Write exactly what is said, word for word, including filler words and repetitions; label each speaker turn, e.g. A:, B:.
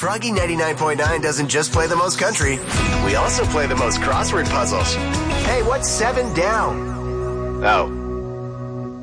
A: Froggy ninety-nine point nine doesn't just play the most country. We also play the most crossword puzzles. Hey, what's seven down? Oh.